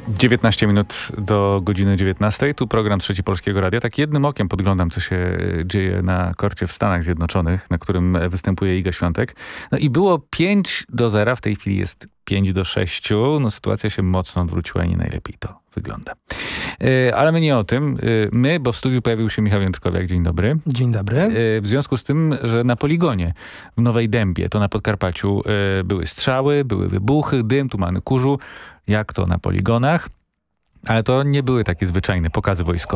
19 minut do godziny 19. Tu program Trzeci Polskiego Radia. Tak jednym okiem podglądam, co się dzieje na korcie w Stanach Zjednoczonych, na którym występuje Iga Świątek. No i było 5-0, w tej chwili jest 5-6. No sytuacja się mocno odwróciła i nie najlepiej to wygląda. Ale my nie o tym. Bo w studiu pojawił się Michał Jędrkowiak. Dzień dobry. Dzień dobry. W związku z tym, że na poligonie w Nowej Dębie, to na Podkarpaciu, były strzały, były wybuchy, dym, tumany kurzu, jak to na poligonach. Ale to nie były takie zwyczajne pokazy wojskowe.